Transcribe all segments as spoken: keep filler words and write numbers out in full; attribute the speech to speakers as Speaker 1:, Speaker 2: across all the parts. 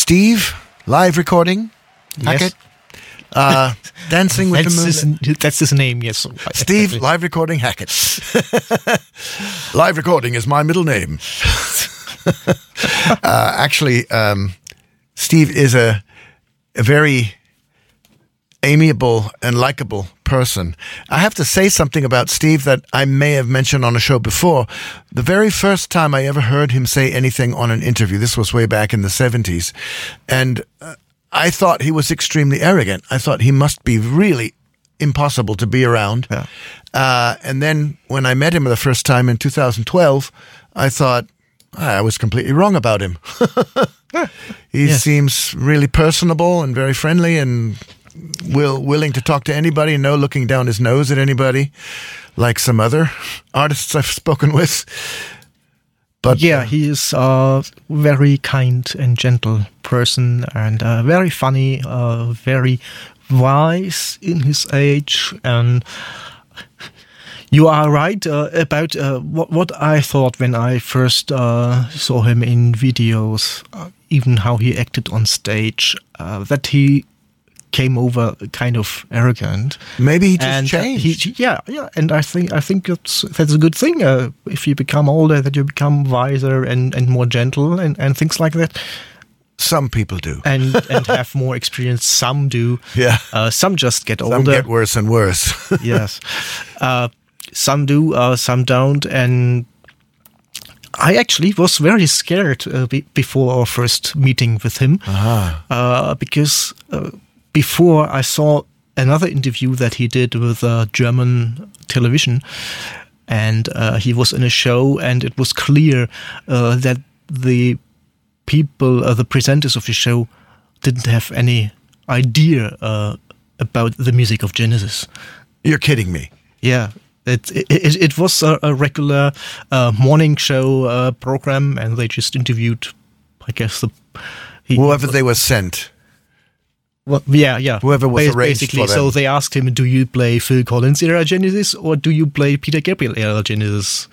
Speaker 1: Steve, live recording, Hackett.
Speaker 2: Yes.
Speaker 1: Uh, dancing with
Speaker 2: that's
Speaker 1: the moon.
Speaker 2: His, that's his name, yes.
Speaker 1: Steve, live recording, Hackett. Live recording is my middle name. uh, actually, um, Steve is a, a very amiable and likable person. I have to say something about Steve that I may have mentioned on a show before. The very first time I ever heard him say anything on an interview, this was way back in the seventies, and uh, I thought he was extremely arrogant. I thought he must be really impossible to be around.
Speaker 2: Yeah.
Speaker 1: Uh, and then when I met him the first time in two thousand twelve, I thought I was completely wrong about him. He
Speaker 2: Yes.
Speaker 1: seems really personable and very friendly and will willing to talk to anybody, no looking down his nose at anybody, like some other artists I've spoken with. But
Speaker 2: Yeah, he is a very kind and gentle person, and uh, very funny, uh, very wise in his age. And you are right uh, about uh, what, what I thought when I first uh, saw him in videos, uh, even how he acted on stage, uh, that he came over kind of arrogant.
Speaker 1: maybe he just
Speaker 2: and uh,
Speaker 1: changed.
Speaker 2: he, yeah, yeah, and I think I think that's that's a good thing. Uh, if you become older, that you become wiser and, and more gentle and, and things like that,
Speaker 1: Some people do.
Speaker 2: and and have more experience. Some do.
Speaker 1: Yeah.
Speaker 2: Uh, some just get
Speaker 1: Some
Speaker 2: older.
Speaker 1: get worse and worse.
Speaker 2: Yes. Uh, some do. Uh, some don't. And I actually was very scared uh, be- before our first meeting with him,
Speaker 1: Ah.
Speaker 2: uh, because uh, before I saw another interview that he did with uh, German television, and uh, he was in a show, and it was clear uh, that the people, uh, the presenters of the show, didn't have any idea uh, about the music of Genesis.
Speaker 1: You're kidding me.
Speaker 2: Yeah. It it, it was a, a regular uh, morning show uh, program, and they just interviewed, I guess, the he,
Speaker 1: Whoever they were sent.
Speaker 2: well, yeah, yeah,
Speaker 1: Whoever was
Speaker 2: Bas-
Speaker 1: arranged
Speaker 2: basically.
Speaker 1: for
Speaker 2: So
Speaker 1: them.
Speaker 2: they asked him, "Do you play Phil Collins era Genesis, or do you play Peter Gabriel era Genesis?"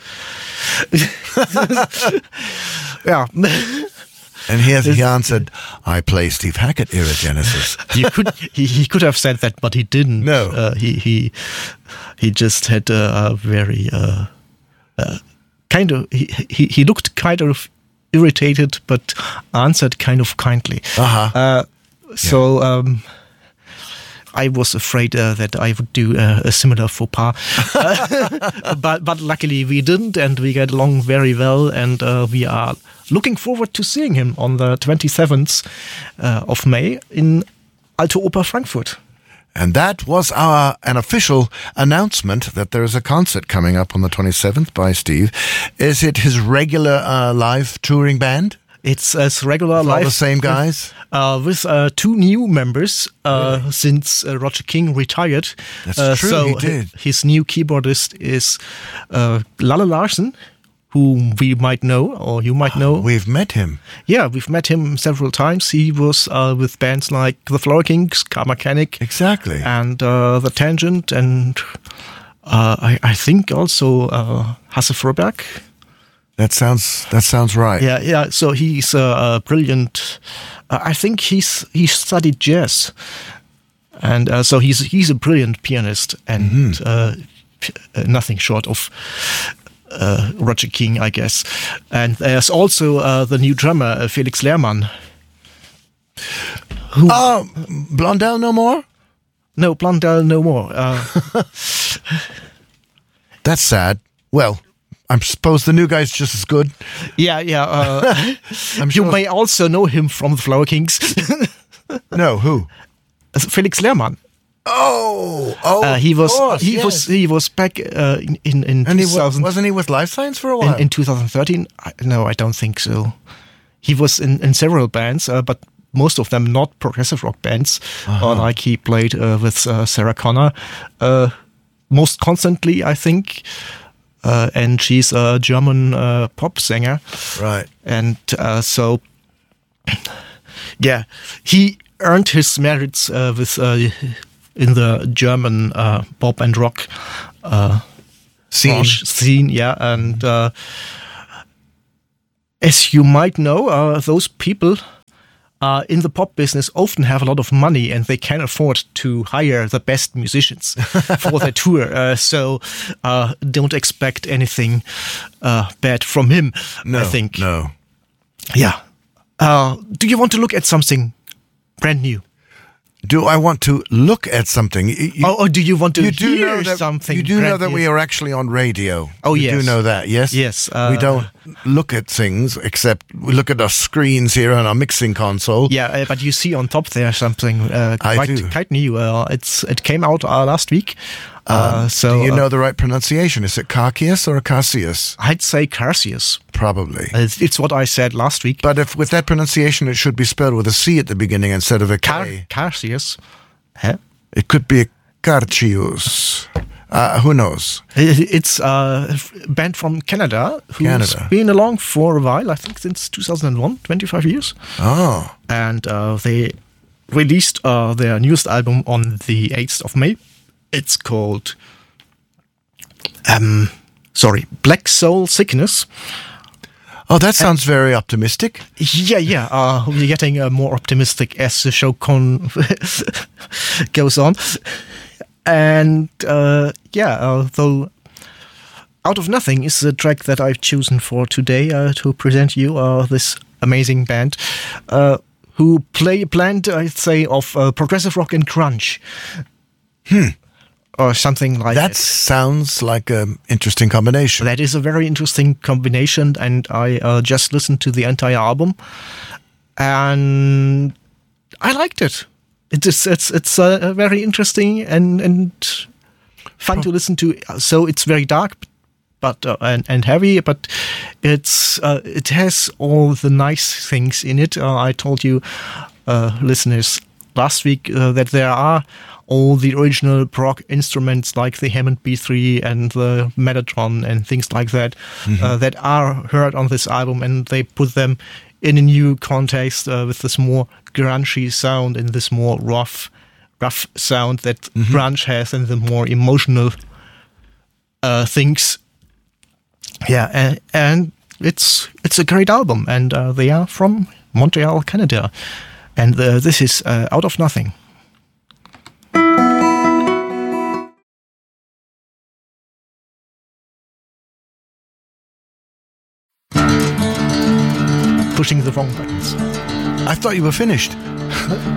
Speaker 2: Yeah,
Speaker 1: And he, has, he answered, I play Steve Hackett era Genesis.
Speaker 2: you could he, he could have said that, but he didn't.
Speaker 1: No.
Speaker 2: uh, he he he just had a, a very uh, uh, kind of he, he he looked kind of irritated, but answered kind of kindly.
Speaker 1: Uh-huh.
Speaker 2: Uh, so um, I was afraid uh, that I would do uh, a similar faux pas, uh, but but luckily we didn't, and we get along very well, and uh, we are looking forward to seeing him on the twenty-seventh uh, of May in Alte Oper Frankfurt.
Speaker 1: And that was our an official announcement that there is a concert coming up on the twenty-seventh by Steve. Is it his regular uh, live touring band?
Speaker 2: It's as regular
Speaker 1: With all
Speaker 2: live,
Speaker 1: the same guys?
Speaker 2: uh, with uh, two new members uh, since uh, Roger King retired.
Speaker 1: That's
Speaker 2: uh,
Speaker 1: true,
Speaker 2: So
Speaker 1: he did.
Speaker 2: hi- his new keyboardist is uh, Lalle Larsen, whom we might know, or you might know.
Speaker 1: We've met him.
Speaker 2: Yeah, we've met him several times. He was uh, with bands like the Flower Kings, Car Mechanic,
Speaker 1: Exactly.
Speaker 2: and uh, The Tangent, and uh, I, I think also uh, Hasse Froberg.
Speaker 1: That sounds that sounds right.
Speaker 2: Yeah, yeah. So he's a, a brilliant. Uh, I think he's he studied jazz, and uh, so he's he's a brilliant pianist, and
Speaker 1: Mm-hmm.
Speaker 2: uh, p- uh, nothing short of uh, Roger King, I guess. And there's also uh, the new drummer uh, Felix Lehrmann. Who,
Speaker 1: Oh, Blondell no more?
Speaker 2: no, Blondell, no more. Uh,
Speaker 1: That's sad. Well, I suppose the new guy's just as good.
Speaker 2: yeah, yeah. Uh,
Speaker 1: I'm
Speaker 2: you
Speaker 1: sure.
Speaker 2: may also know him from the Flower Kings,
Speaker 1: No, who?
Speaker 2: Felix Lehrmann.
Speaker 1: Oh, oh,
Speaker 2: Uh, he was
Speaker 1: of course,
Speaker 2: he
Speaker 1: yes.
Speaker 2: was he was back uh, in in, in
Speaker 1: and he
Speaker 2: two
Speaker 1: wa-
Speaker 2: thousand
Speaker 1: wasn't he with Life Science for a while?
Speaker 2: in, in twenty thirteen. I, no, I don't think so. He was in, in several bands, uh, but most of them not progressive rock bands. Or like he played uh, with uh, Sarah Connor uh, most constantly, I think. Uh, and she's a German uh, pop singer,
Speaker 1: Right.
Speaker 2: and uh, so yeah, he earned his merits uh, with uh, in the German uh, pop and rock uh,
Speaker 1: Scene.
Speaker 2: branch scene. Yeah, and uh, as you might know, uh, those people uh, in the pop business often have a lot of money and they can afford to hire the best musicians for their tour. Uh, so uh, don't expect anything uh, bad from him,
Speaker 1: no,
Speaker 2: I think.
Speaker 1: No.
Speaker 2: Yeah. Uh, do you want to look at something brand new?
Speaker 1: Do I want to look at something? You,
Speaker 2: or, or do you want to
Speaker 1: you do
Speaker 2: hear
Speaker 1: know that,
Speaker 2: something?
Speaker 1: You do know that
Speaker 2: new?
Speaker 1: we are actually on radio.
Speaker 2: Oh,
Speaker 1: you
Speaker 2: yes.
Speaker 1: You do know that, yes?
Speaker 2: Yes. Uh,
Speaker 1: we don't look at things, except we look at our screens here on our mixing console.
Speaker 2: Yeah, uh, but you see on top there something uh,
Speaker 1: I
Speaker 2: quite,
Speaker 1: do.
Speaker 2: quite new. Uh, it's It came out uh, last week. Uh,
Speaker 1: um,
Speaker 2: so
Speaker 1: do you
Speaker 2: uh,
Speaker 1: know the right pronunciation? Is it Carcius or Cassius?
Speaker 2: I'd say Carcius.
Speaker 1: Probably.
Speaker 2: Uh, it's, it's what I said last week.
Speaker 1: But if with that pronunciation, it should be spelled with a C at the beginning instead of a K.
Speaker 2: Car- Carcius. Huh?
Speaker 1: It could be a Carcius. Uh, who knows?
Speaker 2: It's a band from Canada who's
Speaker 1: Canada.
Speaker 2: been along for a while, I think since two thousand one, twenty-five years.
Speaker 1: Oh.
Speaker 2: And uh, they released uh, their newest album on the eighth of May. It's called, um, sorry, Black Soul Sickness.
Speaker 1: Oh, that sounds very optimistic.
Speaker 2: Yeah, yeah. Uh, we're getting uh, more optimistic as the show con goes on. And uh, yeah, uh, though Out of Nothing is the track that I've chosen for today uh, to present you uh, this amazing band uh, who play a blend, I'd say, of uh, progressive rock and grunge.
Speaker 1: Hmm.
Speaker 2: Or something like
Speaker 1: that.
Speaker 2: That
Speaker 1: sounds like an interesting combination.
Speaker 2: That is a very interesting combination, and I uh, just listened to the entire album, and I liked it. It is it's it's uh, very interesting and and fun to listen to. So it's very dark, but uh, and and heavy, but it's uh, it has all the nice things in it. Uh, I told you, uh, listeners, last week uh, that there are all the original prog instruments like the Hammond B three and the Metatron and things like that mm-hmm. uh, that are heard on this album, and they put them in a new context uh, with this more grungy sound and this more rough, rough sound that mm-hmm. grunge has, and the more emotional uh, things. Yeah, and, and it's it's a great album, and uh, they are from Montreal, Canada, and uh, this is uh, Out of Nothing. Pushing the wrong buttons.
Speaker 1: I thought you were finished.